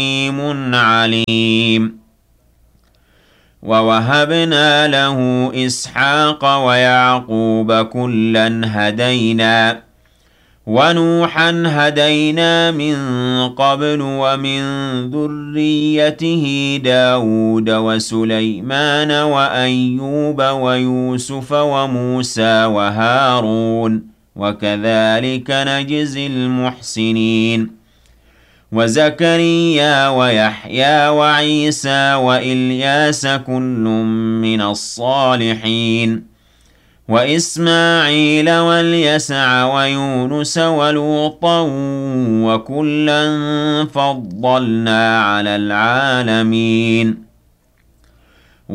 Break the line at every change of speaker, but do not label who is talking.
حكيم عليم. ووهبنا له إسحاق ويعقوب كلا هدينا ونوحا هدينا من قبل ومن ذريته داود وسليمان وأيوب ويوسف وموسى وهارون وكذلك نجزي المحسنين. وزكريا ويحيى وعيسى وإلياس كل من الصالحين. وإسماعيل واليسع ويونس ولوطا وكلا فضلنا على العالمين.